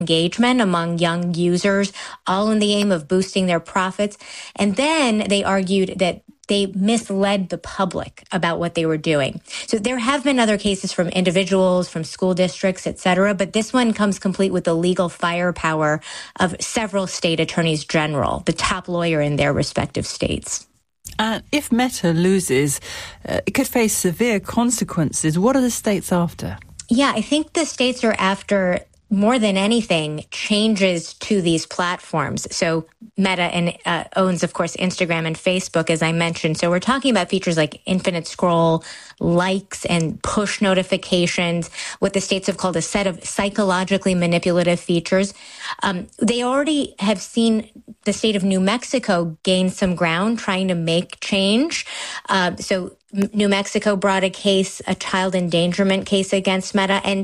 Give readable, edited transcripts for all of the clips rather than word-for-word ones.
engagement among young users, all in the aim of boosting their profits. And then they argued that they misled the public about what they were doing. So there have been other cases from individuals, from school districts, et cetera, but this one comes complete with the legal firepower of several state attorneys general, the top lawyer in their respective states. If Meta loses, it could face severe consequences. What are the states after? Yeah, I think the states are after, more than anything, changes to these platforms. So Meta owns, of course, Instagram and Facebook, as I mentioned. So we're talking about features like infinite scroll, likes, and push notifications, what the states have called a set of psychologically manipulative features. They already have seen the state of New Mexico gain some ground trying to make change. So New Mexico brought a child endangerment case against Meta, and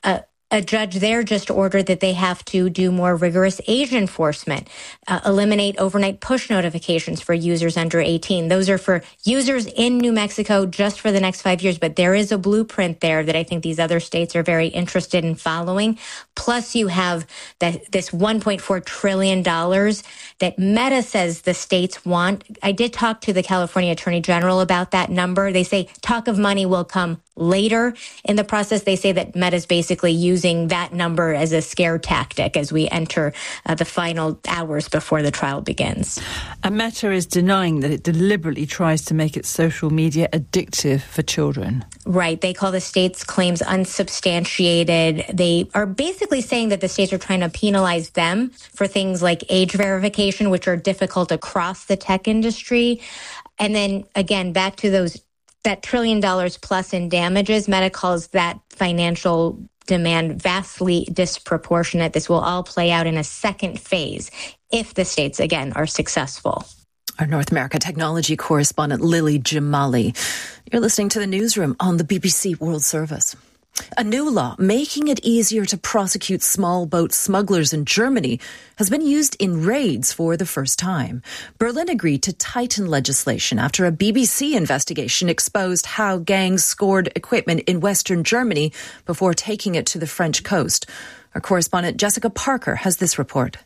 a judge there just ordered that they have to do more rigorous age enforcement, eliminate overnight push notifications for users under 18. Those are for users in New Mexico just for the next 5 years. But there is a blueprint there that I think these other states are very interested in following. Plus, you have this $1.4 trillion that Meta says the states want. I did talk to the California Attorney General about that number. They say talk of money will come later in the process. They say that Meta is basically using that number as a scare tactic as we enter the final hours before the trial begins. And Meta is denying that it deliberately tries to make its social media addictive for children. Right. They call the state's claims unsubstantiated. They are basically saying that the states are trying to penalize them for things like age verification, which are difficult across the tech industry. And then again, back to that $1 trillion plus in damages. Meta calls that financial demand vastly disproportionate. This will all play out in a second phase if the states, again, are successful. Our North America technology correspondent, Lily Jamali. You're listening to the Newsroom on the BBC World Service. A new law making it easier to prosecute small boat smugglers in Germany has been used in raids for the first time. Berlin agreed to tighten legislation after a BBC investigation exposed how gangs scored equipment in Western Germany before taking it to the French coast. Our correspondent Jessica Parker has this report.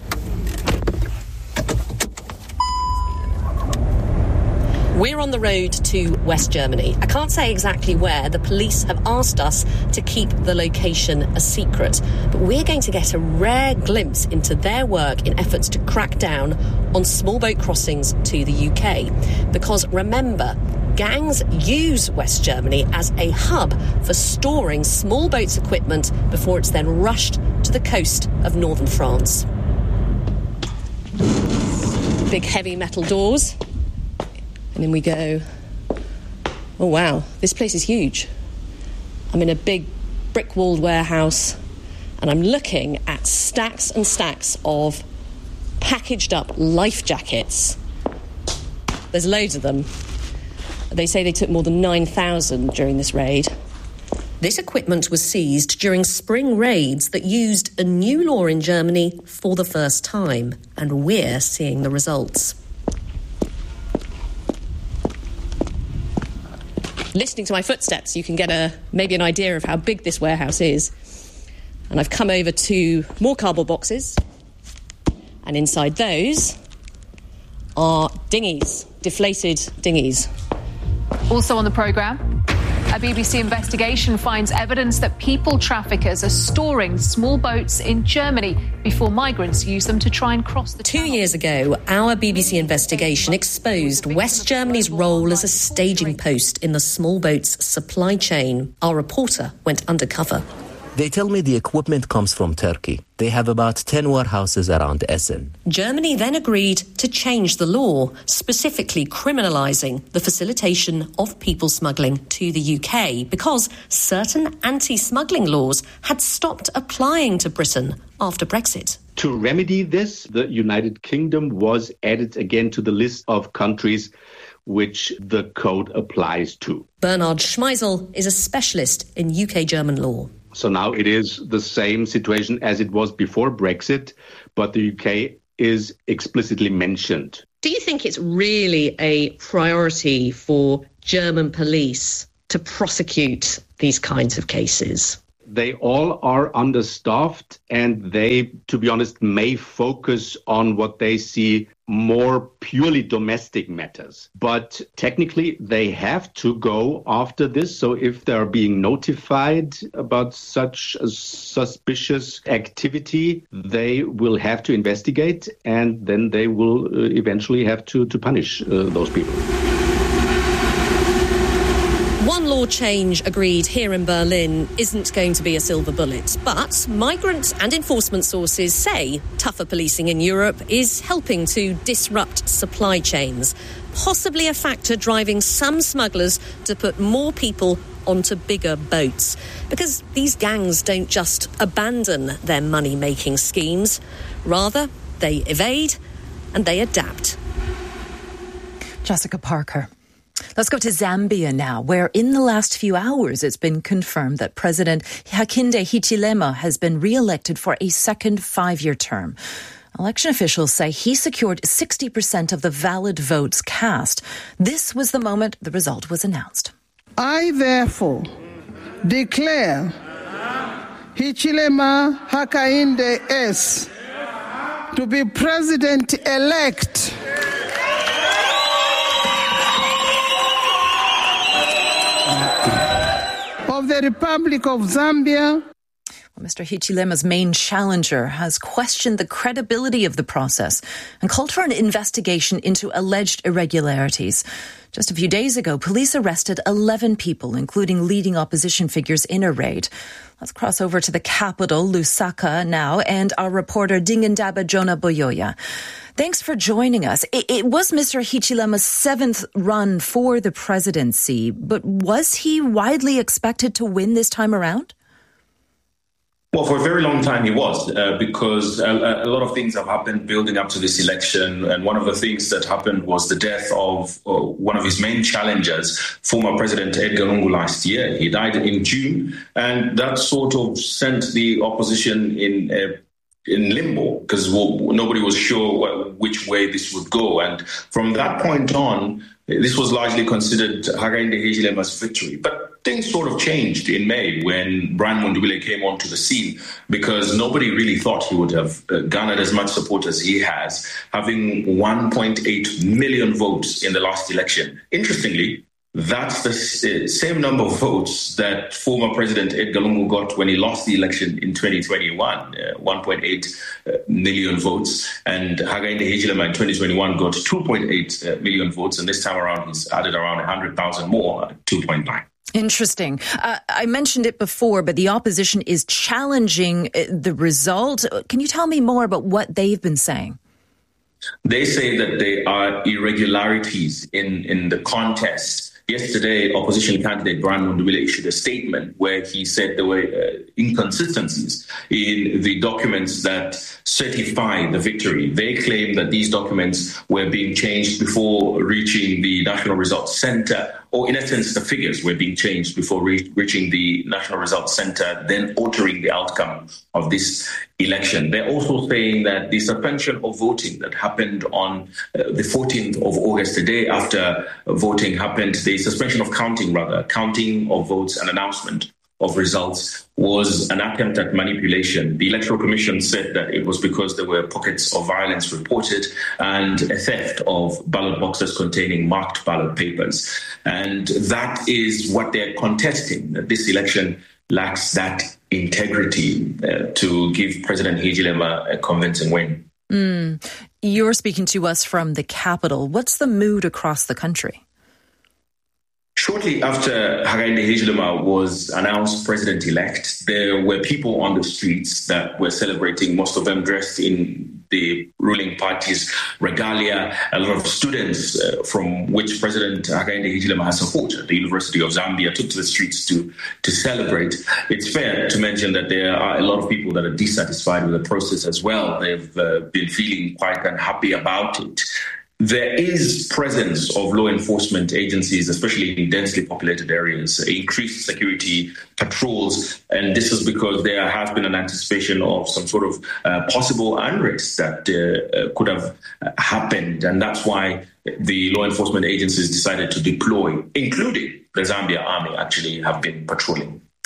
We're on the road to West Germany. I can't say exactly where. The police have asked us to keep the location a secret. But we're going to get a rare glimpse into their work in efforts to crack down on small boat crossings to the UK. Because remember, gangs use West Germany as a hub for storing small boats' equipment before it's then rushed to the coast of northern France. Big heavy metal doors. And then we go, oh wow, this place is huge. I'm in a big brick-walled warehouse and I'm looking at stacks and stacks of packaged up life jackets. There's loads of them. They say they took more than 9,000 during this raid. This equipment was seized during spring raids that used a new law in Germany for the first time, and we're seeing the results. Listening to my footsteps, you can get maybe an idea of how big this warehouse is. And I've come over to more cardboard boxes, and inside those are dinghies, deflated dinghies. Also on the programme, a BBC investigation finds evidence that people traffickers are storing small boats in Germany before migrants use them to try and cross the channel. 2 years ago, our BBC investigation exposed West Germany's role as a staging post in the small boats supply chain. Our reporter went undercover. They tell me the equipment comes from Turkey. They have about 10 warehouses around Essen. Germany then agreed to change the law, specifically criminalising the facilitation of people smuggling to the UK, because certain anti-smuggling laws had stopped applying to Britain after Brexit. To remedy this, the United Kingdom was added again to the list of countries which the code applies to. Bernard Schmeisel is a specialist in UK-German law. So now it is the same situation as it was before Brexit, but the UK is explicitly mentioned. Do you think it's really a priority for German police to prosecute these kinds of cases? they all are understaffed, and they, to be honest, may focus on what they see more purely domestic matters. But technically, they have to go after this. So if they're being notified about such a suspicious activity, they will have to investigate, and then they will eventually have to punish those people. One law change agreed here in Berlin isn't going to be a silver bullet, but migrant and enforcement sources say tougher policing in Europe is helping to disrupt supply chains, possibly a factor driving some smugglers to put more people onto bigger boats. Because these gangs don't just abandon their money-making schemes. Rather, they evade and they adapt. Jessica Parker. Let's go to Zambia now, where in the last few hours it's been confirmed that President Hakainde Hichilema has been re-elected for a second 5-year term. Election officials say he secured 60% of the valid votes cast. This was the moment the result was announced. I therefore declare Hichilema Hakainde S. to be President-elect of the Republic of Zambia. Well, Mr. Hichilema's main challenger has questioned the credibility of the process and called for an investigation into alleged irregularities. Just a few days ago, police arrested 11 people, including leading opposition figures, in a raid. Let's cross over to the capital, Lusaka, now, and our reporter Dingindaba Jonah Boyoya. Thanks for joining us. It was Mr. Hichilema's 7th run for the presidency, but was he widely expected to win this time around? Well, for a very long time he was, because a lot of things have happened building up to this election. And one of the things that happened was the death of one of his main challengers, former President Edgar Lungu, last year. He died in June, and that sort of sent the opposition in limbo, because nobody was sure which way this would go. And from that point on, this was largely considered Hakainde Hichilema's victory. But things sort of changed in May when Brian Mundubile came onto the scene, because nobody really thought he would have garnered as much support as he has, having 1.8 million votes in the last election. Interestingly, that's the same number of votes that former President Edgar Lungu got when he lost the election in 2021, 1.8 million votes. And Hakainde Hichilema in 2021 got 2.8 million votes. And this time around, he's added around 100,000 more, 2.9. Interesting. I mentioned it before, but the opposition is challenging the result. Can you tell me more about what they've been saying? They say that there are irregularities in the contest. Yesterday, opposition candidate Brian Mundubile issued a statement where he said there were inconsistencies in the documents that certify the victory. They claim that these documents were being changed before reaching the National Results Center, or in essence, the figures were being changed before reaching the National Results Center, then altering the outcome of this election. They're also saying that the suspension of voting that happened on the 14th of August, the day after voting happened, the suspension of counting of votes and announcement of results was an attempt at manipulation. The Electoral Commission said that it was because there were pockets of violence reported and a theft of ballot boxes containing marked ballot papers. And that is what they're contesting, that this election lacks that integrity to give President Hichilema a convincing win. You're speaking to us from the capital. What's the mood across the country? Shortly after Hakainde Hichilema was announced president-elect, there were people on the streets that were celebrating, most of them dressed in the ruling party's regalia. A lot of students from which President Hakainde Hichilema has support at the University of Zambia took to the streets to celebrate. It's fair to mention that there are a lot of people that are dissatisfied with the process as well. They've been feeling quite unhappy about it. There is presence of law enforcement agencies, especially in densely populated areas, increased security patrols, and this is because there has been an anticipation of some sort of possible unrest that could have happened, and that's why the law enforcement agencies decided to deploy, including the Zambia Army, actually have been patrolling.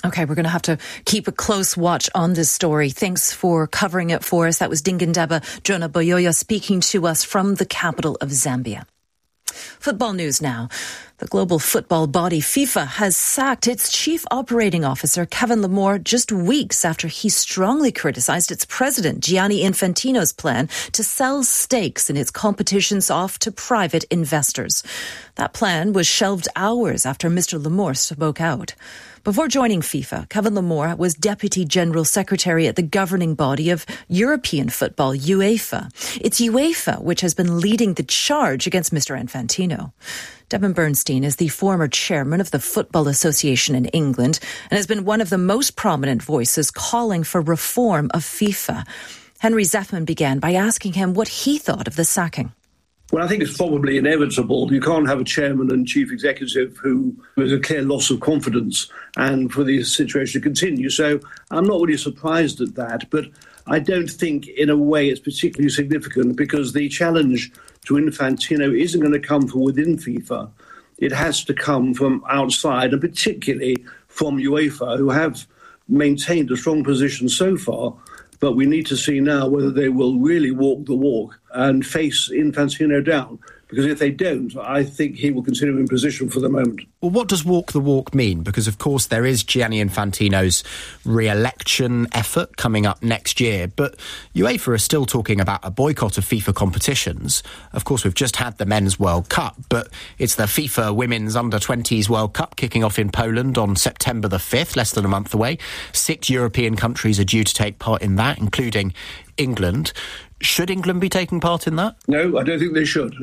Okay, we're going to have to keep a close watch on this story. Thanks for covering it for us. That was Dingindaba Jonah Boyoya speaking to us from the capital of Zambia. Football news now. The global football body FIFA has sacked its chief operating officer, Kevin Lamore, just weeks after he strongly criticized its president, Gianni Infantino's plan to sell stakes in its competitions off to private investors. That plan was shelved hours after Mr. Lamore spoke out. Before joining FIFA, Kevin Lamore was Deputy General Secretary at the governing body of European football, UEFA. It's UEFA which has been leading the charge against Mr. Infantino. Devin Bernstein is the former chairman of the Football Association in England and has been one of the most prominent voices calling for reform of FIFA. Henry Zeffman began by asking him what he thought of the sacking. Well, I think it's probably inevitable. You can't have a chairman and chief executive who has a clear loss of confidence and for the situation to continue. So I'm not really surprised at that, but I don't think in a way it's particularly significant because the challenge to Infantino isn't going to come from within FIFA. It has to come from outside, and particularly from UEFA, who have maintained a strong position so far. But we need to see now whether they will really walk the walk and face Infantino down. Because if they don't, I think he will continue in position for the moment. Well, what does walk the walk mean? Because, of course, there is Gianni Infantino's re-election effort coming up next year. But UEFA are still talking about a boycott of FIFA competitions. Of course, we've just had the Men's World Cup, but it's the FIFA Women's Under-20s World Cup kicking off in Poland on September the 5th, less than a month away. 6 European countries are due to take part in that, including England. Should England be taking part in that? No, I don't think they should.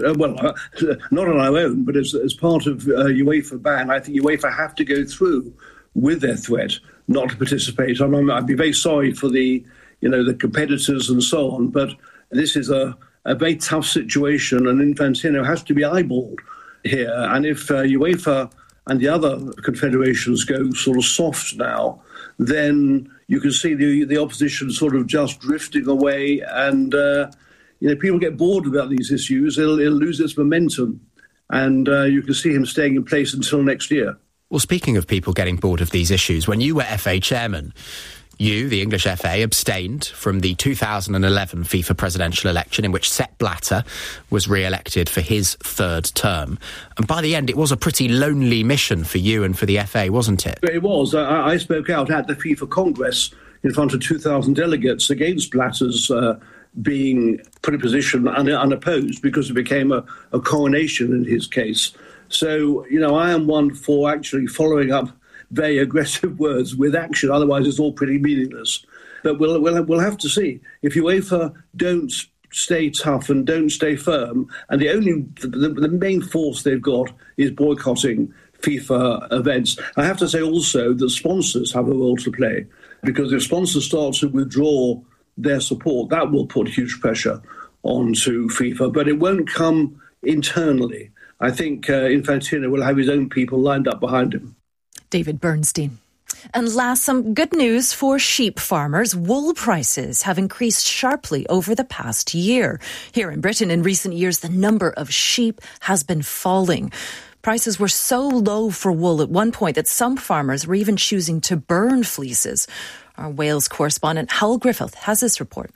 Not on our own, but as part of UEFA ban, I think UEFA have to go through with their threat not to participate. I'd be very sorry for the competitors and so on, but this is a very tough situation, and Infantino has to be eyeballed here. And if UEFA and the other confederations go sort of soft now, then you can see the opposition sort of just drifting away, and people get bored about these issues. It'll lose its momentum, and you can see him staying in place until next year. Well, speaking of people getting bored of these issues, when you were FA chairman, you, the English FA, abstained from the 2011 FIFA presidential election in which Sepp Blatter was re-elected for his third term. And by the end, it was a pretty lonely mission for you and for the FA, wasn't it? It was. I spoke out at the FIFA Congress in front of 2,000 delegates against Blatter's being put in position unopposed because it became a coronation in his case. So, I am one for actually following up very aggressive words with action. Otherwise, it's all pretty meaningless. But we'll have to see. If UEFA don't stay tough and don't stay firm, and the main force they've got is boycotting FIFA events. I have to say also that sponsors have a role to play, because if sponsors start to withdraw their support, that will put huge pressure onto FIFA. But it won't come internally. I think Infantino will have his own people lined up behind him. David Bernstein. And last, some good news for sheep farmers. Wool prices have increased sharply over the past year. Here in Britain, in recent years, the number of sheep has been falling. Prices were so low for wool at one point that some farmers were even choosing to burn fleeces. Our Wales correspondent Howell Griffith has this report.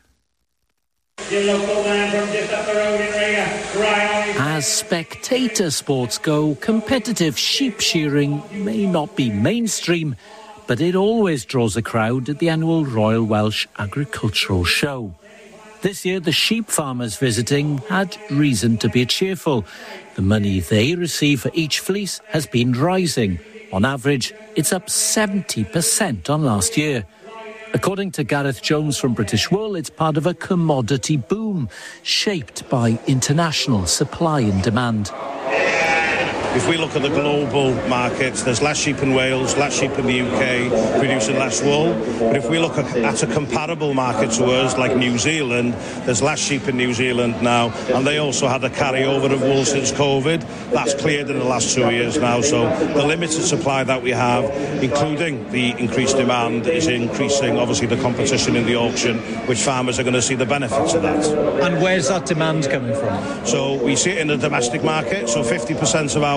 As spectator sports go, competitive sheep shearing may not be mainstream, but it always draws a crowd at the annual Royal Welsh Agricultural Show. This year, the sheep farmers visiting had reason to be cheerful. The money they receive for each fleece has been rising. On average, it's up 70% on last year. According to Gareth Jones from British Wool, it's part of a commodity boom shaped by international supply and demand. If we look at the global markets, there's less sheep in Wales, less sheep in the UK, producing less wool. But if we look at a comparable market to us, like New Zealand, there's less sheep in New Zealand now, and they also had a carryover of wool since COVID. That's cleared in the last 2 years now, so the limited supply that we have, including the increased demand, is increasing, obviously, the competition in the auction, which farmers are going to see the benefits of that. And where's that demand coming from? So we see it in the domestic market, so 50% of our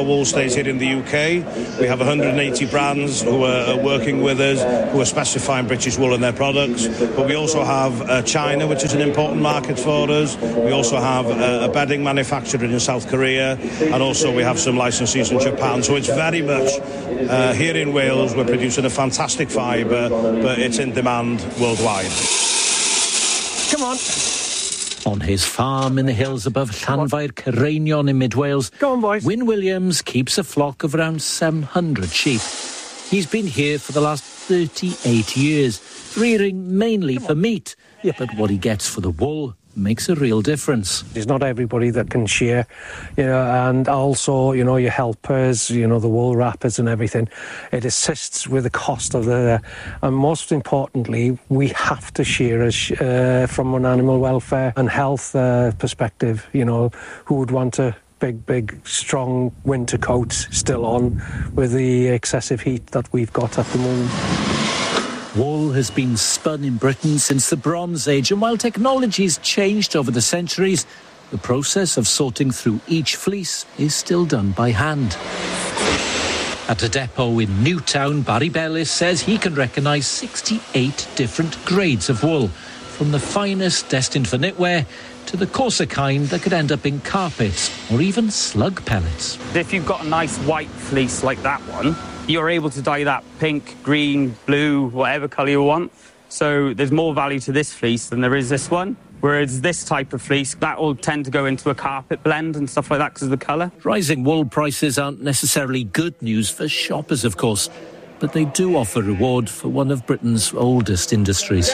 wool stays here in the UK. We have 180 brands who are working with us, who are specifying British wool in their products. But we also have China, which is an important market for us. We also have a bedding manufacturer in South Korea, and also we have some licensees in Japan. So it's very much here in Wales, we're producing a fantastic fibre, but it's in demand worldwide. Come on. On his farm in the hills above Llanfair Cerreinion in mid-Wales, go on, boys. Wyn Williams keeps a flock of around 700 sheep. He's been here for the last 38 years, rearing mainly for meat. Yeah, but what he gets for the wool makes a real difference. There's not everybody that can shear, and also, your helpers, the wool wrappers and everything. It assists with the cost of and most importantly, we have to shear from an animal welfare and health perspective. Who would want a big, strong winter coat still on with the excessive heat that we've got at the moment? Wool has been spun in Britain since the Bronze Age, and while technology's changed over the centuries, the process of sorting through each fleece is still done by hand. At a depot in Newtown, Barry Bellis says he can recognise 68 different grades of wool, from the finest destined for knitwear to the coarser kind that could end up in carpets or even slug pellets. If you've got a nice white fleece like that one, you're able to dye that pink, green, blue, whatever colour you want. So there's more value to this fleece than there is this one. Whereas this type of fleece, that will tend to go into a carpet blend and stuff like that because of the colour. Rising wool prices aren't necessarily good news for shoppers, of course, but they do offer reward for one of Britain's oldest industries.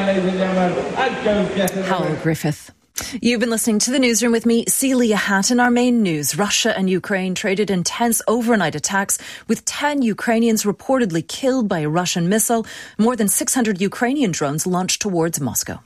Howell Griffith. You've been listening to the Newsroom with me, Celia Hatton. Our main news: Russia and Ukraine traded intense overnight attacks, with 10 Ukrainians reportedly killed by a Russian missile. More than 600 Ukrainian drones launched towards Moscow.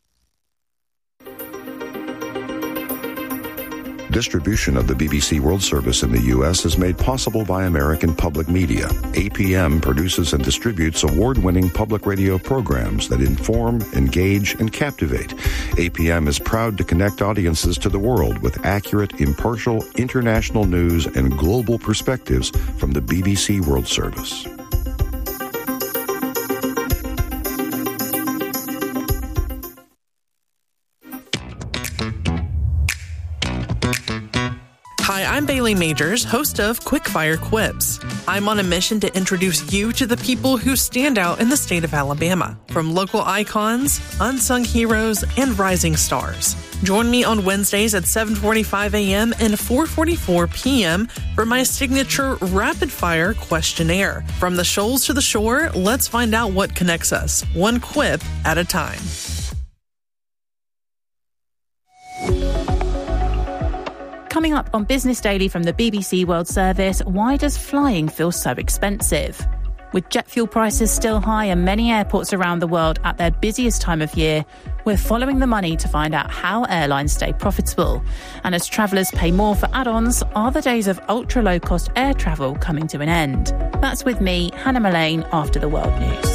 Distribution of the BBC World Service in the U.S. is made possible by American Public Media. APM produces and distributes award-winning public radio programs that inform, engage, and captivate. APM is proud to connect audiences to the world with accurate, impartial, international news and global perspectives from the BBC World Service. Hi, I'm Bailey Majors, host of Quickfire Quips. I'm on a mission to introduce you to the people who stand out in the state of Alabama, from local icons, unsung heroes, and rising stars. Join me on Wednesdays at 7:45 a.m. and 4:44 p.m. for my signature rapid-fire questionnaire. From the shoals to the shore, let's find out what connects us, one quip at a time. Coming up on Business Daily from the BBC World Service, why does flying feel so expensive? With jet fuel prices still high and many airports around the world at their busiest time of year, we're following the money to find out how airlines stay profitable. And as travellers pay more for add-ons, are the days of ultra-low-cost air travel coming to an end? That's with me, Hannah Mullane, after the World News.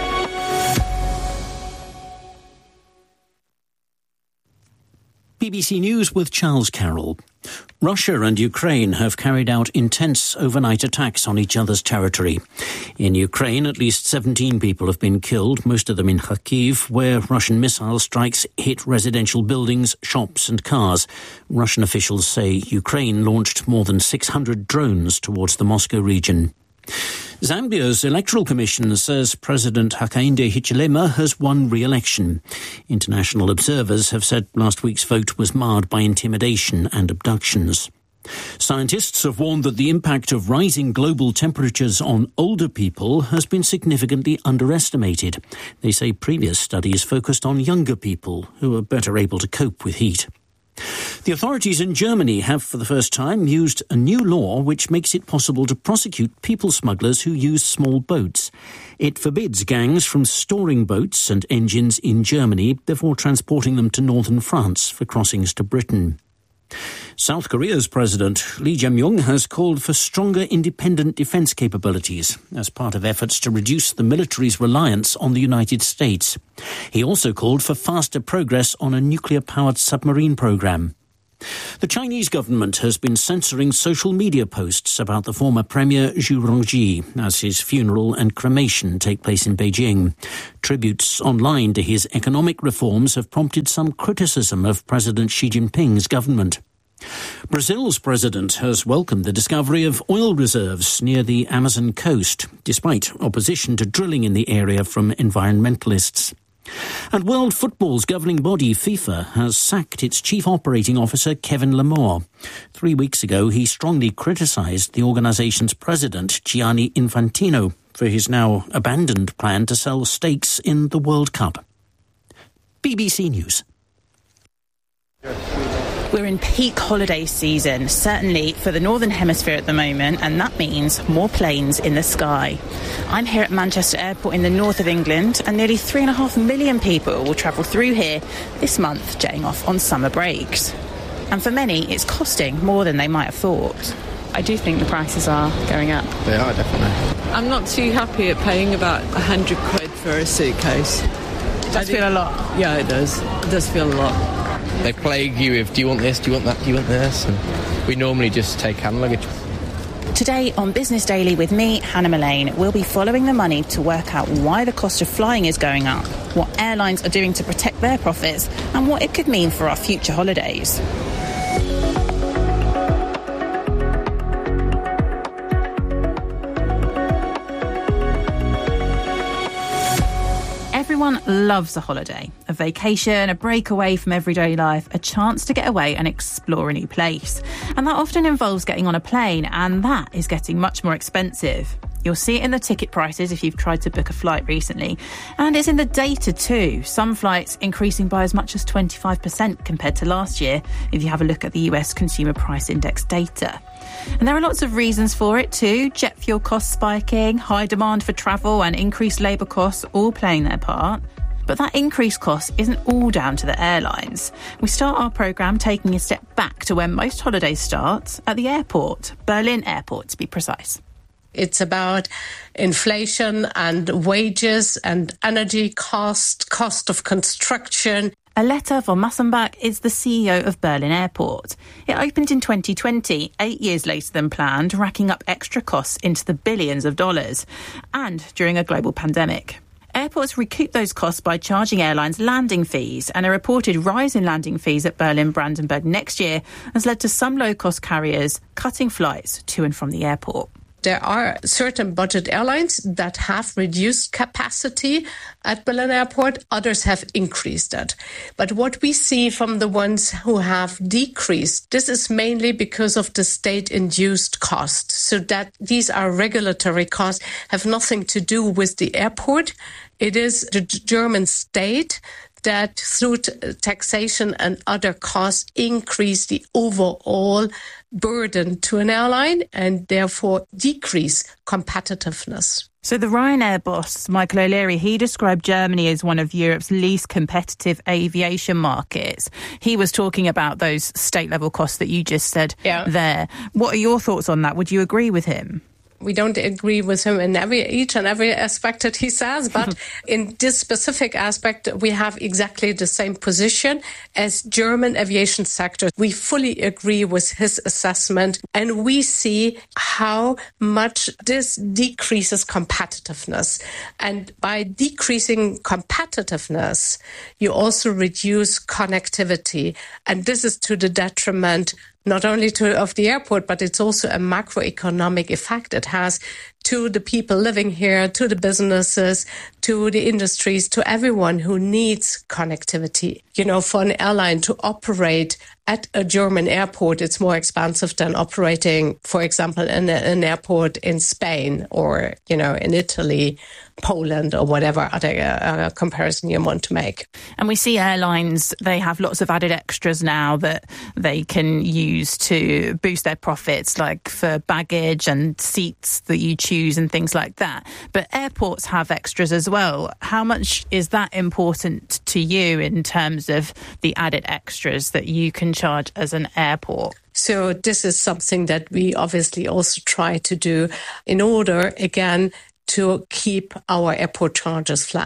BBC News with Charles Carroll. Russia and Ukraine have carried out intense overnight attacks on each other's territory. In Ukraine, at least 17 people have been killed, most of them in Kharkiv, where Russian missile strikes hit residential buildings, shops and cars. Russian officials say Ukraine launched more than 600 drones towards the Moscow region. Zambia's Electoral Commission says President Hakainde Hichilema has won re-election. International observers have said last week's vote was marred by intimidation and abductions. Scientists have warned that the impact of rising global temperatures on older people has been significantly underestimated. They say previous studies focused on younger people who are better able to cope with heat. The authorities in Germany have for the first time used a new law which makes it possible to prosecute people smugglers who use small boats. It forbids gangs from storing boats and engines in Germany before transporting them to northern France for crossings to Britain. South Korea's President Lee Jae-myung has called for stronger independent defense capabilities as part of efforts to reduce the military's reliance on the United States. He also called for faster progress on a nuclear-powered submarine program. The Chinese government has been censoring social media posts about the former Premier Zhu Rongji as his funeral and cremation take place in Beijing. Tributes online to his economic reforms have prompted some criticism of President Xi Jinping's government. Brazil's president has welcomed the discovery of oil reserves near the Amazon coast, despite opposition to drilling in the area from environmentalists. And World Football's governing body, FIFA, has sacked its chief operating officer, Kevin Lamore. 3 weeks ago, he strongly criticised the organisation's president, Gianni Infantino, for his now abandoned plan to sell stakes in the World Cup. BBC News. We're in peak holiday season, certainly for the Northern Hemisphere at the moment, and that means more planes in the sky. I'm here at Manchester Airport in the north of England, and nearly 3.5 million people will travel through here this month, jetting off on summer breaks. And for many, it's costing more than they might have thought. I do think the prices are going up. They are, definitely. I'm not too happy at paying about £100 for a suitcase. It does feel a lot. Yeah, it does. It does feel a lot. They plague you with, do you want this, do you want that, do you want this? And we normally just take hand luggage. Today on Business Daily with me, Hannah Mullane, we'll be following the money to work out why the cost of flying is going up, what airlines are doing to protect their profits, and what it could mean for our future holidays. Everyone loves a holiday, a vacation, a break away from everyday life, a chance to get away and explore a new place. And that often involves getting on a plane, and that is getting much more expensive. You'll see it in the ticket prices if you've tried to book a flight recently. And it's in the data too. Some flights increasing by as much as 25% compared to last year, if you have a look at the US Consumer Price Index data. And there are lots of reasons for it too. Jet fuel costs spiking, high demand for travel and increased labour costs all playing their part. But that increased cost isn't all down to the airlines. We start our programme taking a step back to where most holidays start, at the airport, Berlin Airport to be precise. It's about inflation and wages and energy cost of construction. Aletta von Massenbach is the CEO of Berlin Airport. It opened in 2020, 8 years later than planned, racking up extra costs into the billions of dollars, and during a global pandemic. Airports recoup those costs by charging airlines landing fees, and a reported rise in landing fees at Berlin-Brandenburg next year has led to some low-cost carriers cutting flights to and from the airport. There are certain budget airlines that have reduced capacity at Berlin Airport. Others have increased it. But what we see from the ones who have decreased, this is mainly because of the state-induced costs. So that these are regulatory costs, have nothing to do with the airport. It is the German state that through taxation and other costs increase the overall burden to an airline and therefore decrease competitiveness. So the Ryanair boss, Michael O'Leary, he described Germany as one of Europe's least competitive aviation markets. He was talking about those state-level costs that you just said there. What are your thoughts on that? Would you agree with him? We don't agree with him in each and every aspect that he says, but in this specific aspect, we have exactly the same position as German aviation sector. We fully agree with his assessment, and we see how much this decreases competitiveness. And by decreasing competitiveness, you also reduce connectivity. And this is to the detriment not only of the airport, but it's also a macroeconomic effect it has to the people living here, to the businesses, to the industries, to everyone who needs connectivity. You know, for an airline to operate at a German airport, it's more expensive than operating, for example, in an airport in Spain or, you know, in Italy, Poland, or whatever other comparison you want to make. And we see airlines, they have lots of added extras now that they can use to boost their profits, like for baggage and seats that you choose and things like that. But airports have extras as well. How much is that important to you in terms of the added extras that you can charge as an airport? So this is something that we obviously also try to do in order, again, to keep our airport charges flat.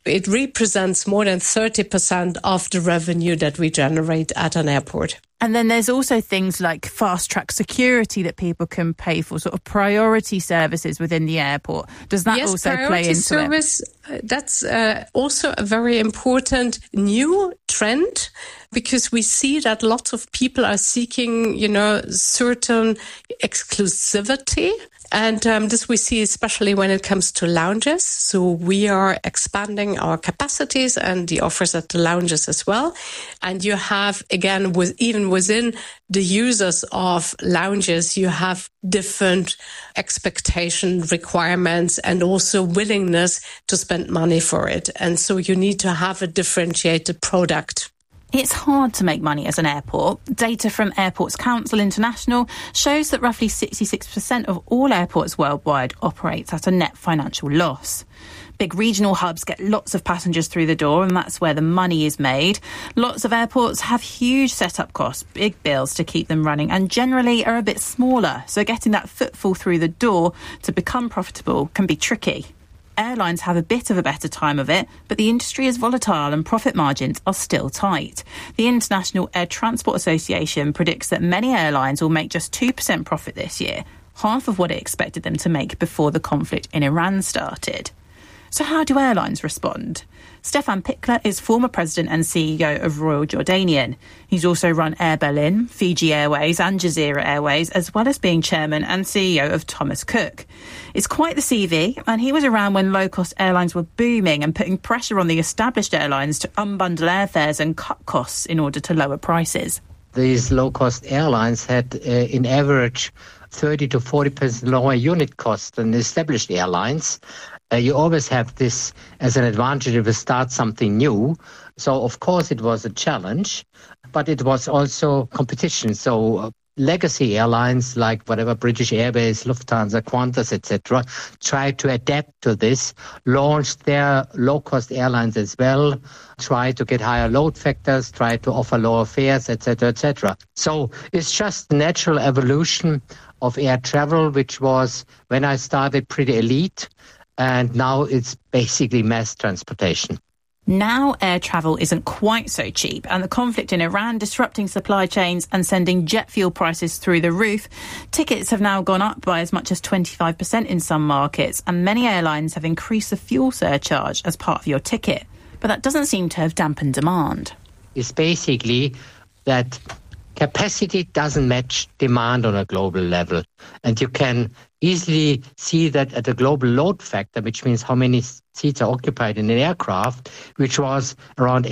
It represents more than 30% of the revenue that we generate at an airport. And then there's also things like fast-track security that people can pay for, sort of priority services within the airport. Does that also play into service, it? That's also a very important new trend, because we see that lots of people are seeking, certain exclusivity. And this we see especially when it comes to lounges. So we are expanding our capacities and the offers at the lounges as well. And you have, again, even within the users of lounges, you have different expectation requirements and also willingness to spend money for it. And so you need to have a differentiated product. It's hard to make money as an airport. Data from Airports Council International shows that roughly 66% of all airports worldwide operates at a net financial loss. Big regional hubs get lots of passengers through the door, and that's where the money is made. Lots of airports have huge setup costs, big bills to keep them running, and generally are a bit smaller. So getting that footfall through the door to become profitable can be tricky. Airlines have a bit of a better time of it, but the industry is volatile and profit margins are still tight. The International Air Transport Association predicts that many airlines will make just 2% profit this year, half of what it expected them to make before the conflict in Iran started. So how do airlines respond? Stefan Pichler is former president and CEO of Royal Jordanian. He's also run Air Berlin, Fiji Airways and Jazeera Airways, as well as being chairman and CEO of Thomas Cook. It's quite the CV, and he was around when low-cost airlines were booming and putting pressure on the established airlines to unbundle airfares and cut costs in order to lower prices. These low-cost airlines had, in average, 30 to 40% lower unit costs than established airlines. You always have this as an advantage if you start something new. So, of course, it was a challenge, but it was also competition. So legacy airlines like whatever British Airways, Lufthansa, Qantas, etc., tried to adapt to this, launched their low-cost airlines as well, tried to get higher load factors, tried to offer lower fares, etc., etc. So it's just natural evolution of air travel, which was, when I started, pretty elite. And now it's basically mass transportation. Now air travel isn't quite so cheap, and the conflict in Iran disrupting supply chains and sending jet fuel prices through the roof. Tickets have now gone up by as much as 25% in some markets, and many airlines have increased the fuel surcharge as part of your ticket. But that doesn't seem to have dampened demand. It's basically that capacity doesn't match demand on a global level. And you can easily see that at a global load factor, which means how many seats are occupied in an aircraft, which was around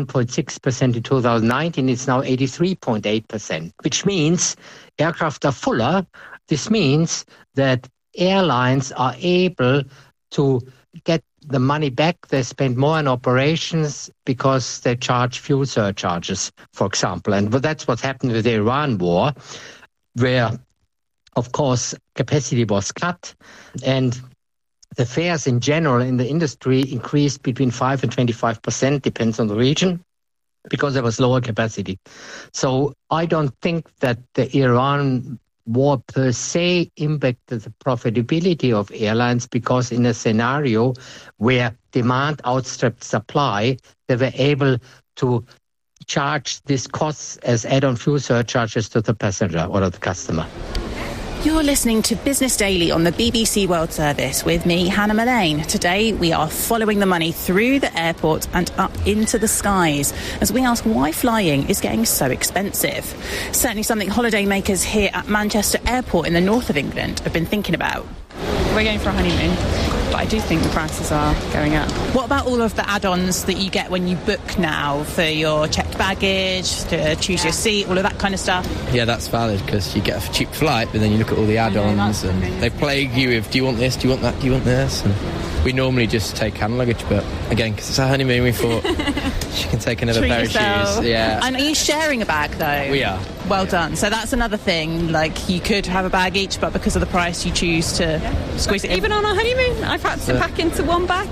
81.6% in 2019, it's now 83.8%, which means aircraft are fuller. This means that airlines are able to get the money back. They spend more on operations because they charge fuel surcharges, for example. And that's what happened with the Iran war, where, of course, capacity was cut and the fares in general in the industry increased between 5 and 25%, depends on the region, because there was lower capacity. So I don't think that the Iran war per se impacted the profitability of airlines, because in a scenario where demand outstripped supply, they were able to charge these costs as add-on fuel surcharges to the passenger or the customer. You're listening to Business Daily on the BBC World Service with me, Hannah Mullane. Today we are following the money through the airport and up into the skies as we ask why flying is getting so expensive. Certainly something holidaymakers here at Manchester Airport in the north of England have been thinking about. We're going for a honeymoon, but I do think the prices are going up. What about all of the add-ons that you get when you book now for your checked baggage, to choose your seat, all of that kind of stuff? Yeah, that's valid, because you get a cheap flight, but then you look at all the add-ons and they plague you with, do you want this, do you want that, do you want this? And we normally just take hand luggage, but again, because it's our honeymoon, we thought she can take another pair of shoes. Yeah. And are you sharing a bag, though? We are. Well done. So that's another thing, like you could have a bag each, but because of the price you choose to squeeze it in. Even on our honeymoon, I've had to pack into one bag.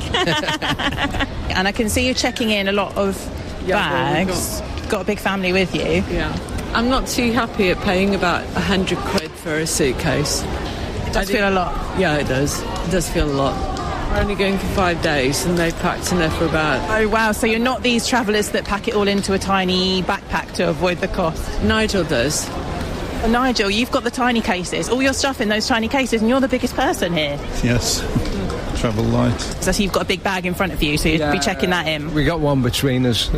And I can see you checking in a lot of bags. Got a big family with you. Yeah. I'm not too happy at paying about 100 quid for a suitcase. It does feel a lot. Yeah, it does. It does feel a lot. We're only going for 5 days and they packed enough for about... Oh, wow. So you're not these travellers that pack it all into a tiny backpack to avoid the cost? Nigel does. Well, Nigel, you've got the tiny cases, all your stuff in those tiny cases, and you're the biggest person here. Yes. Travel light. So you've got a big bag in front of you, so you'd be checking that in. We got one between us.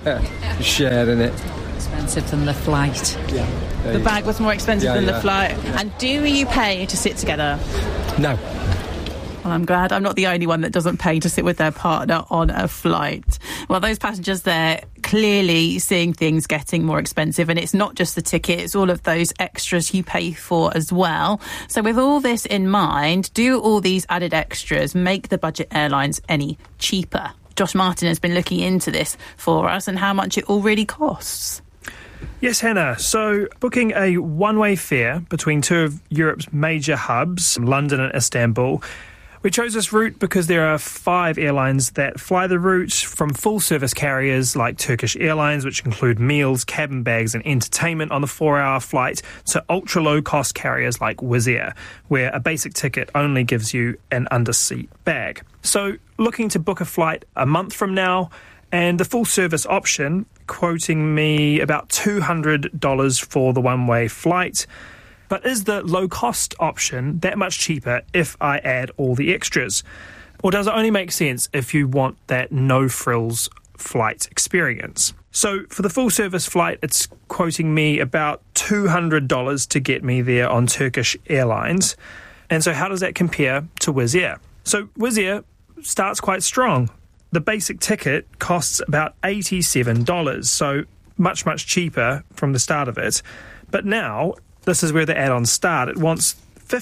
Sharing it. Expensive than the flight. Yeah. The bag was more expensive than the flight. Yeah. And do you pay to sit together? No. Well, I'm glad I'm not the only one that doesn't pay to sit with their partner on a flight. Well, those passengers there clearly seeing things getting more expensive, and it's not just the ticket, it's all of those extras you pay for as well. So with all this in mind, do all these added extras make the budget airlines any cheaper? Josh Martin has been looking into this for us and how much it all really costs. Yes, Hannah. So booking a one-way fare between two of Europe's major hubs, London and Istanbul. We chose this route because there are 5 airlines that fly the route, from full-service carriers like Turkish Airlines, which include meals, cabin bags and entertainment on the 4-hour flight, to ultra-low-cost carriers like Wizz Air, where a basic ticket only gives you an under-seat bag. So looking to book a flight a month from now, and the full-service option quoting me about $200 for the one-way flight. But is the low-cost option that much cheaper if I add all the extras? Or does it only make sense if you want that no-frills flight experience? So for the full-service flight, it's quoting me about $200 to get me there on Turkish Airlines. And so how does that compare to Wizz Air? So Wizz Air starts quite strong. The basic ticket costs about $87, so much, much cheaper from the start of it. But now, this is where the add-ons start. It wants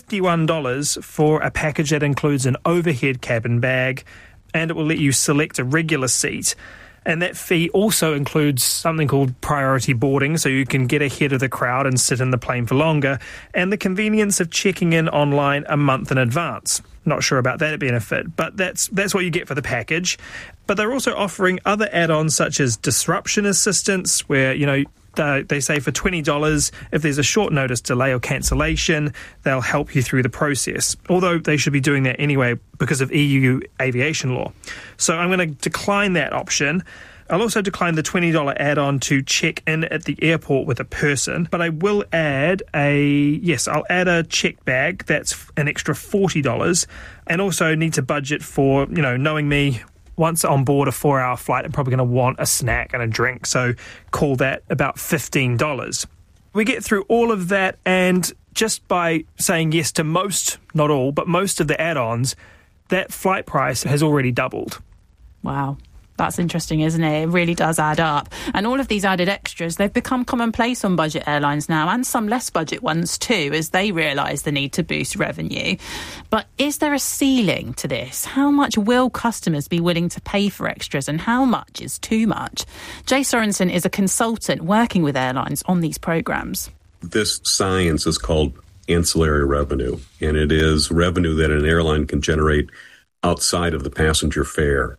$51 for a package that includes an overhead cabin bag, and it will let you select a regular seat. And that fee also includes something called priority boarding, so you can get ahead of the crowd and sit in the plane for longer, and the convenience of checking in online a month in advance. Not sure about that benefit, but that's what you get for the package. But they're also offering other add-ons such as disruption assistance, where, they say for $20, if there's a short notice delay or cancellation, they'll help you through the process. Although they should be doing that anyway because of EU aviation law. So I'm going to decline that option. I'll also decline the $20 add-on to check in at the airport with a person, but I will add I'll add a check bag. That's an extra $40, and also need to budget for, knowing me, once on board a 4-hour flight, I'm probably going to want a snack and a drink, so call that about $15. We get through all of that, and just by saying yes to most, not all, but most of the add-ons, that flight price has already doubled. Wow. That's interesting, isn't it? It really does add up. And all of these added extras, they've become commonplace on budget airlines now, and some less budget ones too, as they realise the need to boost revenue. But is there a ceiling to this? How much will customers be willing to pay for extras, and how much is too much? Jay Sorensen is a consultant working with airlines on these programmes. This science is called ancillary revenue, and it is revenue that an airline can generate outside of the passenger fare.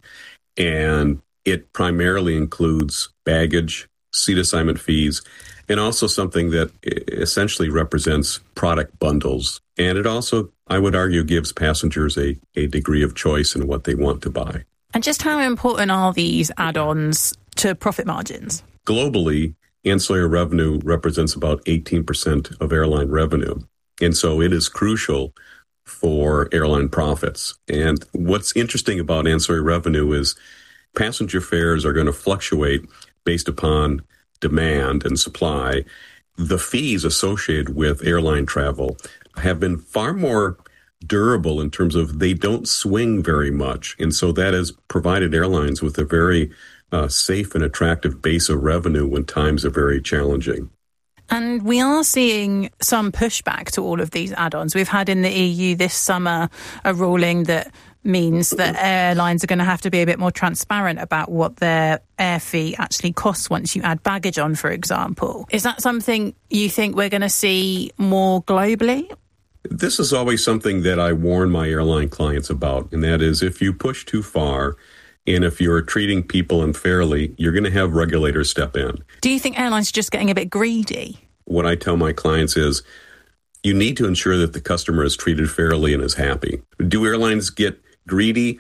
And it primarily includes baggage, seat assignment fees, and also something that essentially represents product bundles. And it also, I would argue, gives passengers a degree of choice in what they want to buy. And just how important are these add-ons to profit margins? Globally, ancillary revenue represents about 18% of airline revenue. And so it is crucial for airline profits. And what's interesting about ancillary revenue is passenger fares are going to fluctuate based upon demand and supply. The fees associated with airline travel have been far more durable in terms of they don't swing very much. And so that has provided airlines with a very safe and attractive base of revenue when times are very challenging. And we are seeing some pushback to all of these add-ons. We've had in the EU this summer a ruling that means that airlines are going to have to be a bit more transparent about what their air fee actually costs once you add baggage on, for example. Is that something you think we're going to see more globally? This is always something that I warn my airline clients about, and that is if you push too far, and if you're treating people unfairly, you're going to have regulators step in. Do you think airlines are just getting a bit greedy? What I tell my clients is you need to ensure that the customer is treated fairly and is happy. Do airlines get greedy.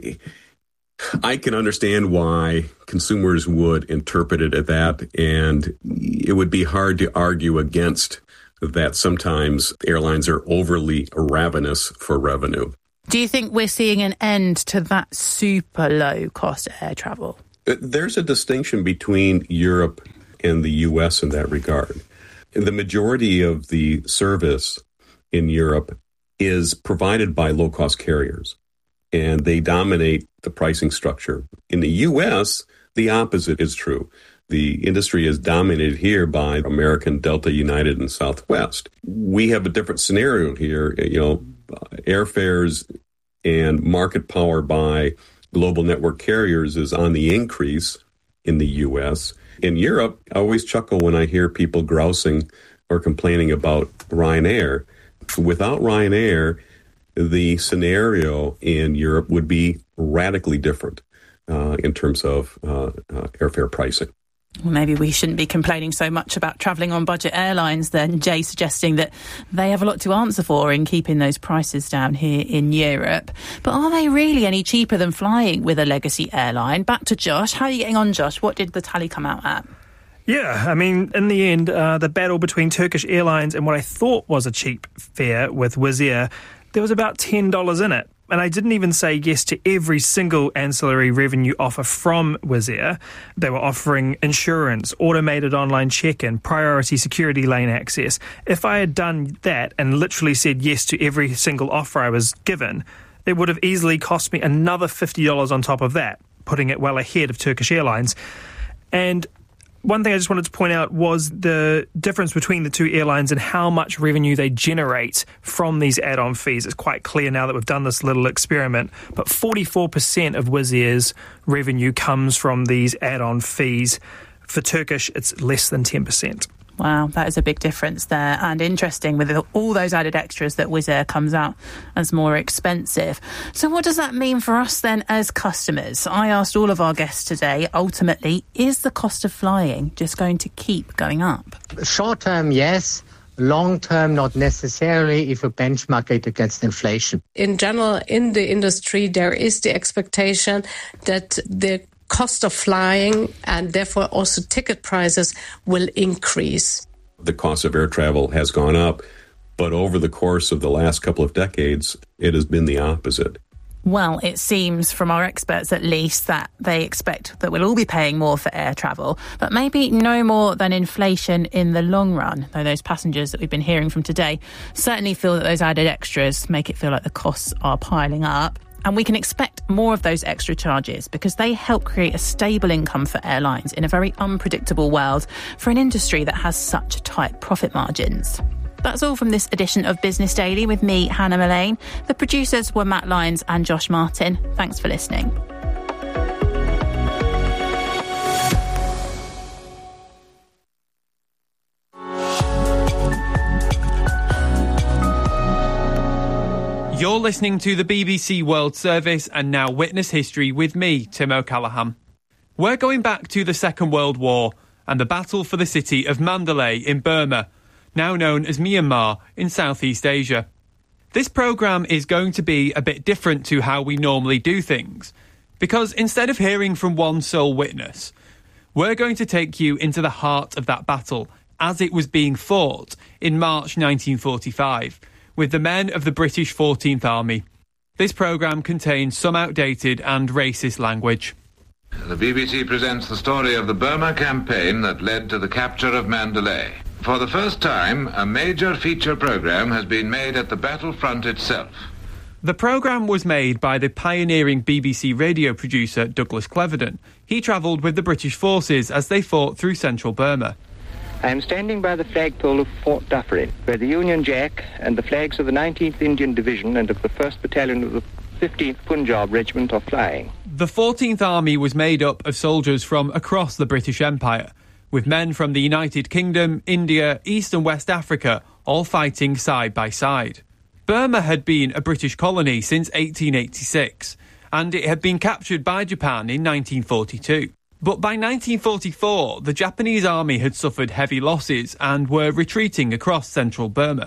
I can understand why consumers would interpret it as that, and it would be hard to argue against that sometimes airlines are overly ravenous for revenue. Do you think we're seeing an end to that super low-cost air travel? There's a distinction between Europe and the U.S. in that regard. The majority of the service in Europe is provided by low-cost carriers, and they dominate the pricing structure. In the U.S., the opposite is true. The industry is dominated here by American, Delta, United, and Southwest. We have a different scenario here. Airfares and market power by global network carriers is on the increase in the U.S. In Europe, I always chuckle when I hear people grousing or complaining about Ryanair. Without Ryanair, the scenario in Europe would be radically different in terms of airfare pricing. Well, maybe we shouldn't be complaining so much about travelling on budget airlines then, Jay suggesting that they have a lot to answer for in keeping those prices down here in Europe. But are they really any cheaper than flying with a legacy airline? Back to Josh. How are you getting on, Josh? What did the tally come out at? Yeah, I mean, in the end, the battle between Turkish Airlines and what I thought was a cheap fare with Wizz Air, there was about $10 in it. And I didn't even say yes to every single ancillary revenue offer from Wizz Air. They were offering insurance, automated online check-in, priority security lane access. If I had done that and literally said yes to every single offer I was given, it would have easily cost me another $50 on top of that, putting it well ahead of Turkish Airlines. And one thing I just wanted to point out was the difference between the two airlines and how much revenue they generate from these add-on fees. It's quite clear now that we've done this little experiment, but 44% of Wizz Air's revenue comes from these add-on fees. For Turkish, it's less than 10%. Wow, that is a big difference there, and interesting with all those added extras that Wizz Air comes out as more expensive. So what does that mean for us then as customers? I asked all of our guests today, ultimately, is the cost of flying just going to keep going up? Short term, yes. Long term, not necessarily if you benchmark it against inflation. In general, in the industry, there is the expectation that the cost of flying and therefore also ticket prices will increase. The cost of air travel has gone up, but over the course of the last couple of decades, it has been the opposite. Well, it seems from our experts at least that they expect that we'll all be paying more for air travel, but maybe no more than inflation in the long run, though those passengers that we've been hearing from today certainly feel that those added extras make it feel like the costs are piling up. And we can expect more of those extra charges because they help create a stable income for airlines in a very unpredictable world for an industry that has such tight profit margins. That's all from this edition of Business Daily with me, Hannah Mullane. The producers were Matt Lyons and Josh Martin. Thanks for listening. You're listening to the BBC World Service and now Witness History with me, Tim O'Callaghan. We're going back to the Second World War and the battle for the city of Mandalay in Burma, now known as Myanmar in Southeast Asia. This programme is going to be a bit different to how we normally do things, because instead of hearing from one sole witness, we're going to take you into the heart of that battle as it was being fought in March 1945, with the men of the British 14th Army. This programme contains some outdated and racist language. The BBC presents the story of the Burma campaign that led to the capture of Mandalay. For the first time, a major feature programme has been made at the battlefront itself. The programme was made by the pioneering BBC radio producer Douglas Cleverden. He travelled with the British forces as they fought through central Burma. I am standing by the flagpole of Fort Dufferin, where the Union Jack and the flags of the 19th Indian Division and of the 1st Battalion of the 15th Punjab Regiment are flying. The 14th Army was made up of soldiers from across the British Empire, with men from the United Kingdom, India, East and West Africa, all fighting side by side. Burma had been a British colony since 1886, and it had been captured by Japan in 1942. But by 1944, the Japanese army had suffered heavy losses and were retreating across central Burma.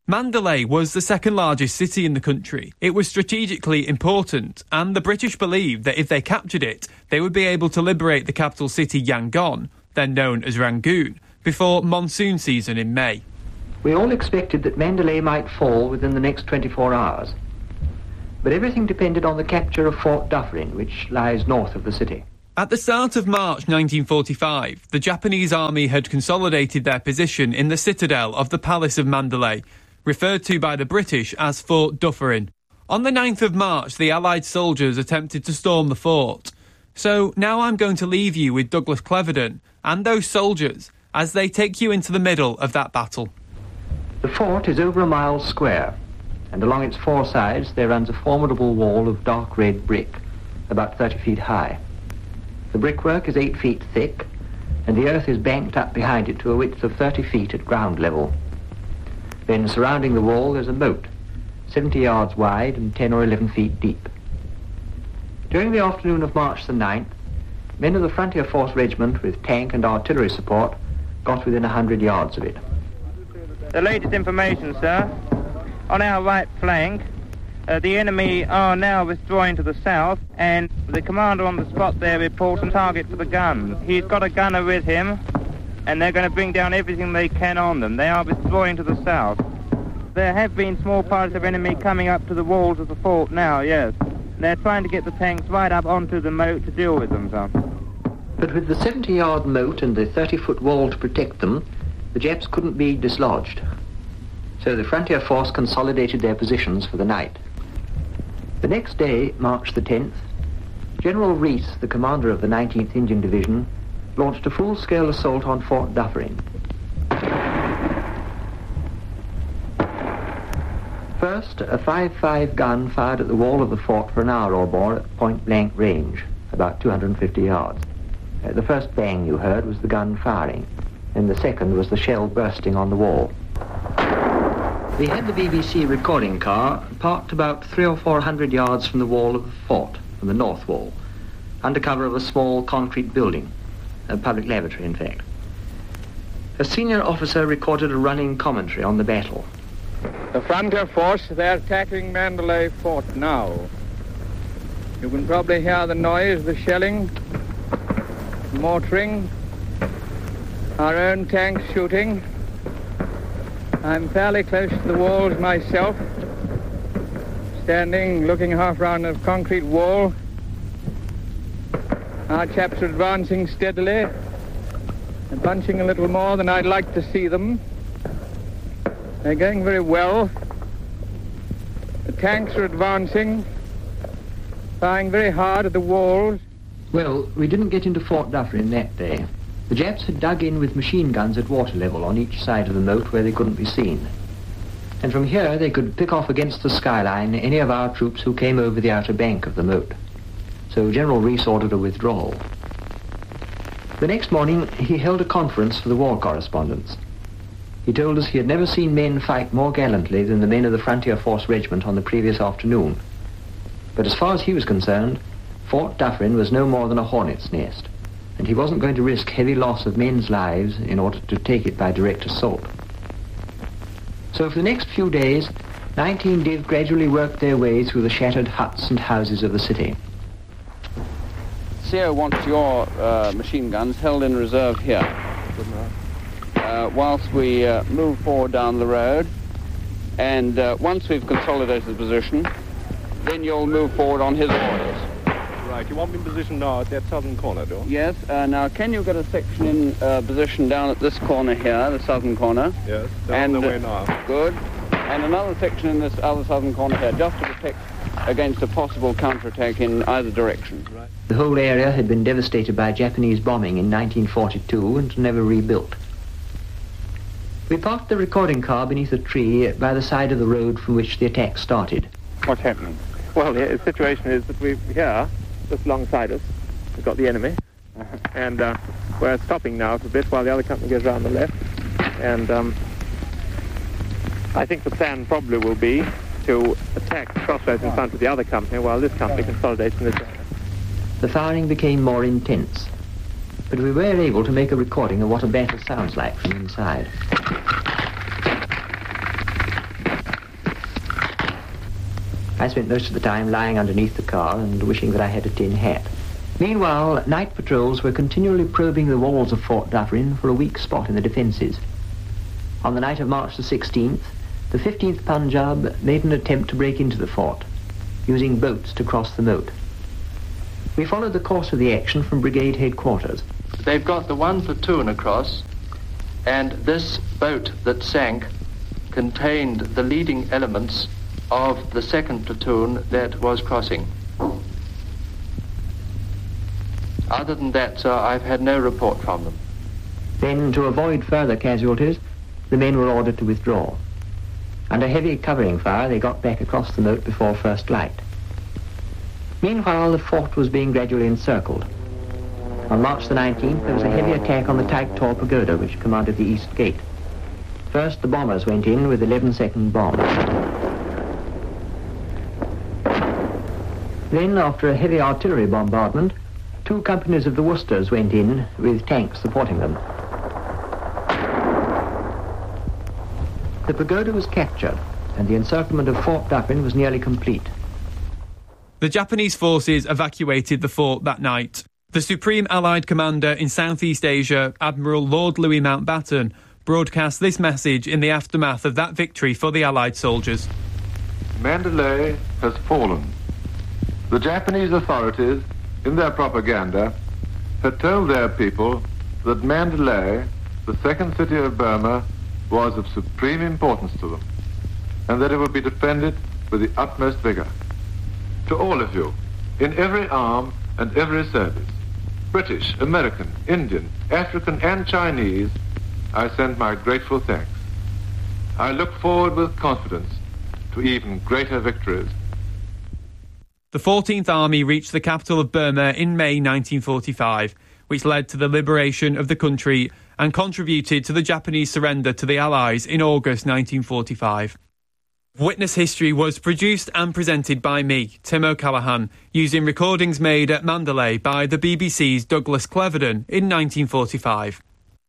Mandalay was the second largest city in the country. It was strategically important, and the British believed that if they captured it, they would be able to liberate the capital city Yangon, then known as Rangoon, before monsoon season in May. We all expected that Mandalay might fall within the next 24 hours. But everything depended on the capture of Fort Dufferin, which lies north of the city. At the start of March 1945, the Japanese army had consolidated their position in the citadel of the Palace of Mandalay, referred to by the British as Fort Dufferin. On the 9th of March, the Allied soldiers attempted to storm the fort. So now I'm going to leave you with Douglas Cleverden and those soldiers as they take you into the middle of that battle. The fort is over a mile square, and along its four sides there runs a formidable wall of dark red brick, about 30 feet high. The brickwork is 8 feet thick, and the earth is banked up behind it to a width of 30 feet at ground level. Then surrounding the wall there's a moat, 70 yards wide and 10 or 11 feet deep. During the afternoon of March the 9th, men of the Frontier Force Regiment with tank and artillery support got within 100 yards of it. The latest information, sir. On our right flank, the enemy are now withdrawing to the south, and the commander on the spot there reports a target for the guns. He's got a gunner with him, and they're going to bring down everything they can on them. They are withdrawing to the south. There have been small parties of enemy coming up to the walls of the fort now, yes. They're trying to get the tanks right up onto the moat to deal with them, sir. But with the 70-yard moat and the 30-foot wall to protect them, the Japs couldn't be dislodged. So the Frontier Force consolidated their positions for the night. The next day, March the 10th, General Rees, the commander of the 19th Indian Division, launched a full-scale assault on Fort Dufferin. First, a 5.5 gun fired at the wall of the fort for an hour or more at point-blank range, about 250 yards. The first bang you heard was the gun firing, and the second was the shell bursting on the wall. We had the BBC recording car parked about 300 or 400 yards from the wall of the fort, from the north wall, under cover of a small concrete building, a public lavatory, in fact. A senior officer recorded a running commentary on the battle. The Frontier Force, they're attacking Mandalay Fort now. You can probably hear the noise, the shelling, mortaring, our own tanks shooting. I'm fairly close to the walls myself, standing, looking half round a concrete wall. Our chaps are advancing steadily, and punching a little more than I'd like to see them. They're going very well. The tanks are advancing, firing very hard at the walls. Well, we didn't get into Fort Dufferin that day. The Japs had dug in with machine guns at water level on each side of the moat where they couldn't be seen. And from here they could pick off against the skyline any of our troops who came over the outer bank of the moat. So General Rees ordered a withdrawal. The next morning he held a conference for the war correspondents. He told us he had never seen men fight more gallantly than the men of the Frontier Force Regiment on the previous afternoon. But as far as he was concerned, Fort Dufferin was no more than a hornet's nest, and he wasn't going to risk heavy loss of men's lives in order to take it by direct assault. So for the next few days, 19 Div gradually worked their way through the shattered huts and houses of the city. CO wants your machine guns held in reserve here, whilst we move forward down the road, and once we've consolidated the position, then you'll move forward on his orders. Right, you want me in position now at that southern corner, don't you? Yes, now can you get a section in position down at this corner here, the southern corner? Yes, down the way now. Good. And another section in this other southern corner here, just to protect against a possible counterattack in either direction. Right. The whole area had been devastated by Japanese bombing in 1942 and never rebuilt. We parked the recording car beneath a tree by the side of the road from which the attack started. What's happening? Well, the situation is that we've here, just alongside us, we've got the enemy, and we're stopping now for a bit while the other company goes around the left, and I think the plan probably will be to attack the crossroads in front of the other company while this company consolidates in this area. The firing became more intense, but we were able to make a recording of what a battle sounds like from inside. I spent most of the time lying underneath the car and wishing that I had a tin hat. Meanwhile, night patrols were continually probing the walls of Fort Dufferin for a weak spot in the defences. On the night of March the 16th, the 15th Punjab made an attempt to break into the fort, using boats to cross the moat. We followed the course of the action from brigade headquarters. They've got the one platoon across, and this boat that sank contained the leading elements of the second platoon that was crossing. Other than that, sir, I've had no report from them. Then, to avoid further casualties, the men were ordered to withdraw. Under heavy covering fire, they got back across the moat before first light. Meanwhile, the fort was being gradually encircled. On March the 19th, there was a heavy attack on the Taik Tor Pagoda, which commanded the east gate. First, the bombers went in with 11-second bombs. Then, after a heavy artillery bombardment, 2 companies of the Worcesters went in with tanks supporting them. The pagoda was captured, and the encirclement of Fort Dufferin was nearly complete. The Japanese forces evacuated the fort that night. The Supreme Allied Commander in Southeast Asia, Admiral Lord Louis Mountbatten, broadcast this message in the aftermath of that victory for the Allied soldiers. Mandalay has fallen. The Japanese authorities, in their propaganda, had told their people that Mandalay, the second city of Burma, was of supreme importance to them, and that it would be defended with the utmost vigor. To all of you, in every arm and every service, British, American, Indian, African, and Chinese, I send my grateful thanks. I look forward with confidence to even greater victories. The 14th Army reached the capital of Burma in May 1945, which led to the liberation of the country and contributed to the Japanese surrender to the Allies in August 1945. Witness History was produced and presented by me, Tim O'Callaghan, using recordings made at Mandalay by the BBC's Douglas Cleverden in 1945.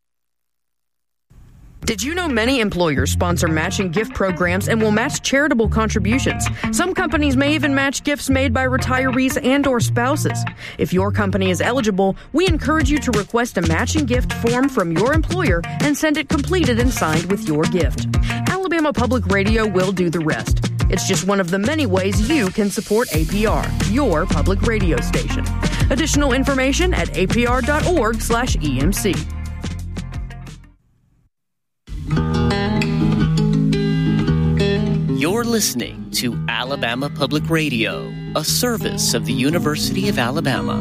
Did you know many employers sponsor matching gift programs and will match charitable contributions? Some companies may even match gifts made by retirees and or spouses. If your company is eligible, we encourage you to request a matching gift form from your employer and send it completed and signed with your gift. Alabama Public Radio will do the rest. It's just one of the many ways you can support APR, your public radio station. Additional information at apr.org/EMC. You're listening to Alabama Public Radio, a service of the University of Alabama.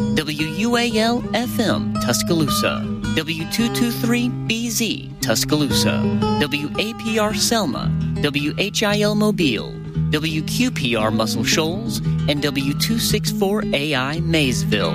WUAL-FM, Tuscaloosa. W223BZ, Tuscaloosa. WAPR Selma. WHIL Mobile. WQPR Muscle Shoals. And W264AI Maysville.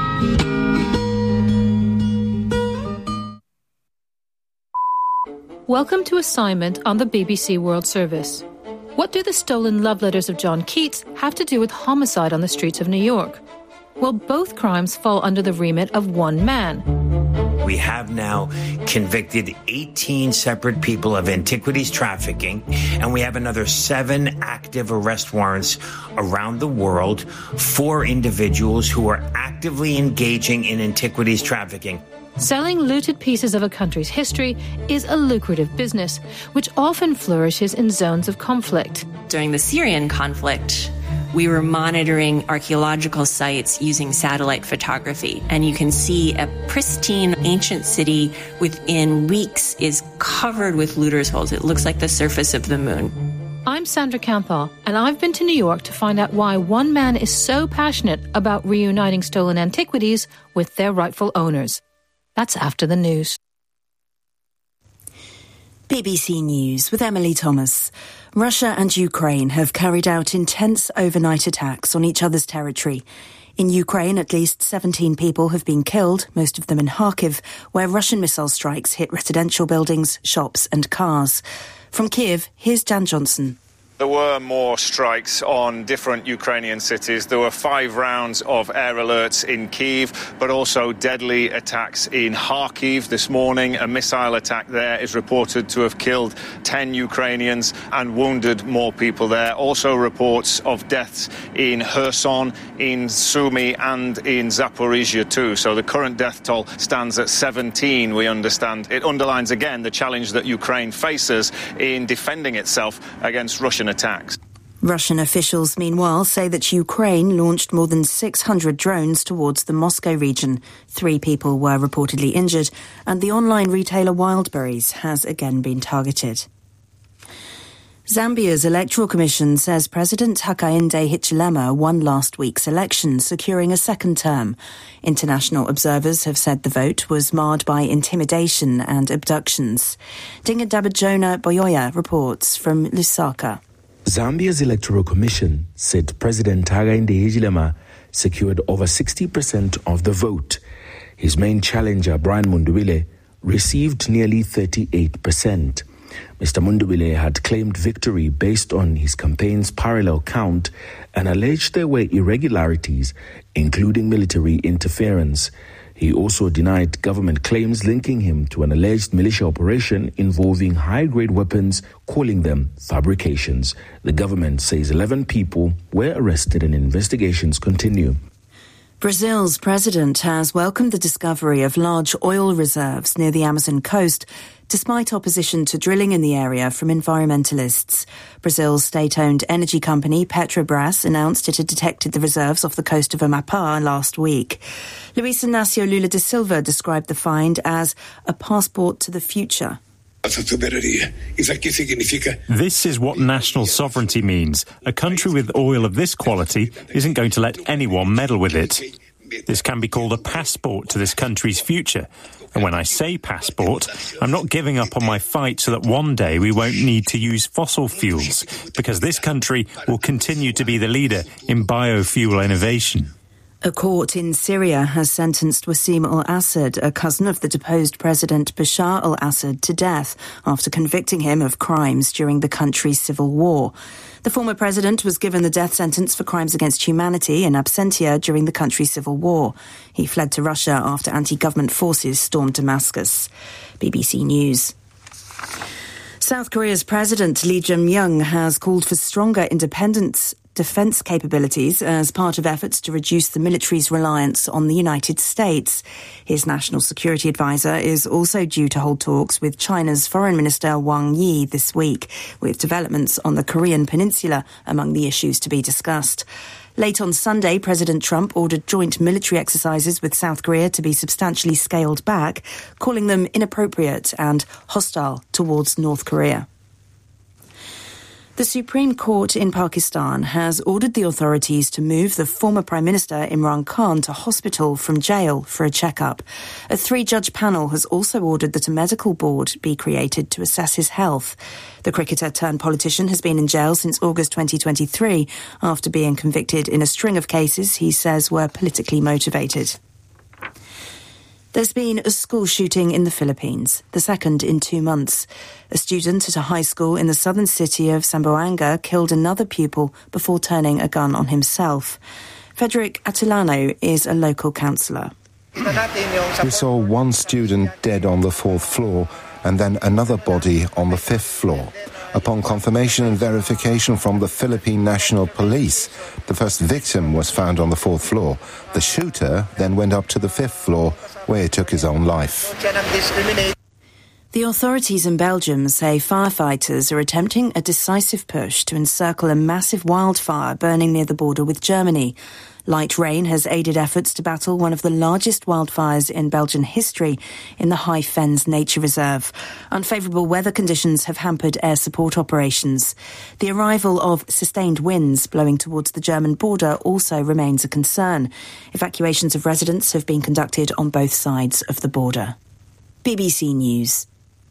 Welcome to Assignment on the BBC World Service. What do the stolen love letters of John Keats have to do with homicide on the streets of New York? Well, both crimes fall under the remit of one man. We have now convicted 18 separate people of antiquities trafficking, and we have another 7 active arrest warrants around the world for individuals who are actively engaging in antiquities trafficking. Selling looted pieces of a country's history is a lucrative business, which often flourishes in zones of conflict. During the Syrian conflict, we were monitoring archaeological sites using satellite photography, and you can see a pristine ancient city within weeks is covered with looters' holes. It looks like the surface of the moon. I'm Sandra Campbell, and I've been to New York to find out why one man is so passionate about reuniting stolen antiquities with their rightful owners. That's after the news. BBC News with Emily Thomas. Russia and Ukraine have carried out intense overnight attacks on each other's territory. In Ukraine, at least 17 people have been killed, most of them in Kharkiv, where Russian missile strikes hit residential buildings, shops and cars. From Kiev, here's Jan Johnson. There were more strikes on different Ukrainian cities. There were 5 rounds of air alerts in Kyiv, but also deadly attacks in Kharkiv this morning. A missile attack there is reported to have killed 10 Ukrainians and wounded more people there. Also reports of deaths in Kherson, in Sumy and in Zaporizhia too. So the current death toll stands at 17, we understand. It underlines again the challenge that Ukraine faces in defending itself against Russian attacks. Russian officials, meanwhile, say that Ukraine launched more than 600 drones towards the Moscow region. 3 people were reportedly injured, and the online retailer Wildberries has again been targeted. Zambia's Electoral Commission says President Hakainde Hichilema won last week's election, securing a second term. International observers have said the vote was marred by intimidation and abductions. Dingadabajona Boyoya reports from Lusaka. Zambia's Electoral Commission said President Hakainde Hichilema secured over 60% of the vote. His main challenger, Brian Mundubile, received nearly 38%. Mr. Mundubile had claimed victory based on his campaign's parallel count and alleged there were irregularities, including military interference. He also denied government claims linking him to an alleged militia operation involving high-grade weapons, calling them fabrications. The government says 11 people were arrested and investigations continue. Brazil's president has welcomed the discovery of large oil reserves near the Amazon coast, despite opposition to drilling in the area from environmentalists. Brazil's state-owned energy company Petrobras announced it had detected the reserves off the coast of Amapá last week. Luis Inácio Lula da Silva described the find as a passport to the future. This is what national sovereignty means. A country with oil of this quality isn't going to let anyone meddle with it. This can be called a passport to this country's future. And when I say passport, I'm not giving up on my fight so that one day we won't need to use fossil fuels, because this country will continue to be the leader in biofuel innovation. A court in Syria has sentenced Wassim al-Assad, a cousin of the deposed President Bashar al-Assad, to death after convicting him of crimes during the country's civil war. The former president was given the death sentence for crimes against humanity in absentia during the country's civil war. He fled to Russia after anti-government forces stormed Damascus. BBC News. South Korea's President Lee Jae-myung has called for stronger defence capabilities as part of efforts to reduce the military's reliance on the United States. His national security advisor is also due to hold talks with China's Foreign Minister Wang Yi this week, with developments on the Korean peninsula among the issues to be discussed. Late on Sunday, President Trump ordered joint military exercises with South Korea to be substantially scaled back, calling them inappropriate and hostile towards North Korea. The Supreme Court in Pakistan has ordered the authorities to move the former Prime Minister Imran Khan to hospital from jail for a checkup. A 3-judge panel has also ordered that a medical board be created to assess his health. The cricketer turned politician has been in jail since August 2023 after being convicted in a string of cases he says were politically motivated. There's been a school shooting in the Philippines, the second in 2 months. A student at a high school in the southern city of Zamboanga killed another pupil before turning a gun on himself. Frederick Atilano is a local councillor. We saw one student dead on the 4th floor and then another body on the 5th floor. Upon confirmation and verification from the Philippine National Police, the first victim was found on the 4th floor. The shooter then went up to the 5th floor, where he took his own life. The authorities in Belgium say firefighters are attempting a decisive push to encircle a massive wildfire burning near the border with Germany. Light rain has aided efforts to battle one of the largest wildfires in Belgian history in the High Fens Nature Reserve. Unfavourable weather conditions have hampered air support operations. The arrival of sustained winds blowing towards the German border also remains a concern. Evacuations of residents have been conducted on both sides of the border. BBC News.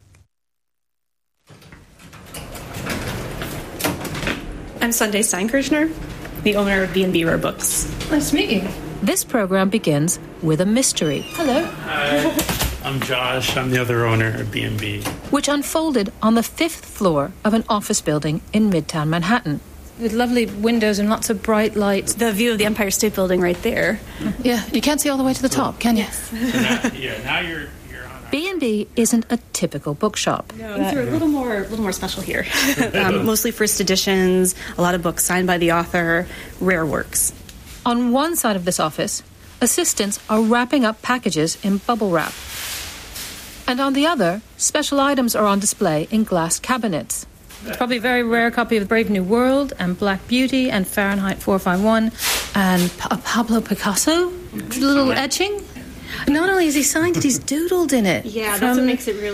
I'm Sunday Steinkirchner, the owner of B&B Rare Books. Nice to meet you. This program begins with a mystery. Hello. I'm Josh. I'm the other owner of B&B. Which unfolded on the 5th floor of an office building in Midtown Manhattan. With lovely windows and lots of bright lights. The view of the Empire State Building right there. Yeah, you can't see all the way to the top, can you? Yes. Now you're B&B isn't a typical bookshop. No, they're a little more special here. Mostly first editions, a lot of books signed by the author, rare works. On one side of this office, assistants are wrapping up packages in bubble wrap. And on the other, special items are on display in glass cabinets. It's probably a very rare copy of Brave New World and Black Beauty and Fahrenheit 451 and a Pablo Picasso little etching. Not only is he signed it, he's doodled in it. Yeah, that's what makes it really